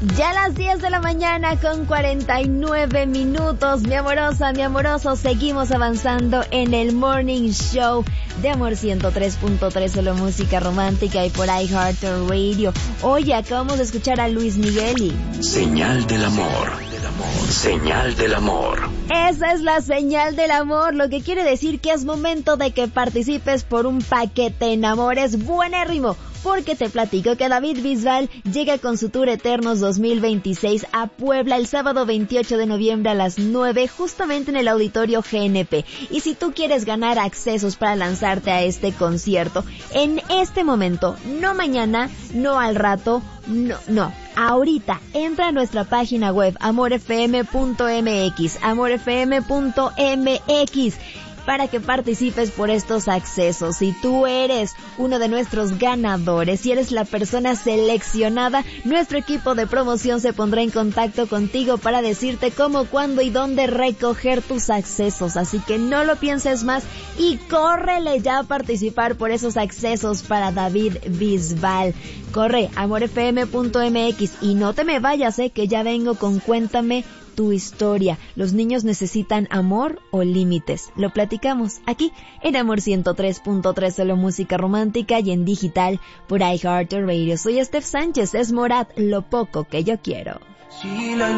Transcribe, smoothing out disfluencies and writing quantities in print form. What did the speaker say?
Ya a las 10 de la mañana con 49 minutos, mi amorosa, mi amoroso, seguimos avanzando en el Morning Show de Amor 103.3, solo música romántica y por iHeartRadio. Oye, acabamos de escuchar a Luis Miguel y... Señal del amor, señal del amor. Esa es la señal del amor, lo que quiere decir que es momento de que participes por un paquete enamores buenérrimo. Porque te platico que David Bisbal llega con su Tour Eternos 2026 a Puebla el sábado 28 de noviembre a las 9, justamente en el Auditorio GNP. Y si tú quieres ganar accesos para lanzarte a este concierto, en este momento, no mañana, no al rato, no, ahorita, entra a nuestra página web, amorfm.mx, amorfm.mx. para que participes por estos accesos. Si tú eres uno de nuestros ganadores, si eres la persona seleccionada, nuestro equipo de promoción se pondrá en contacto contigo para decirte cómo, cuándo y dónde recoger tus accesos. Así que no lo pienses más y córrele ya a participar por esos accesos para David Bisbal. Corre, amorfm.mx y no te me vayas, que ya vengo con Cuéntame tu historia. ¿Los niños necesitan amor o límites? Lo platicamos aquí en Amor 103.3, solo música romántica y en digital por iHeartRadio. Soy Steph Sánchez, es Morat, lo poco que yo quiero.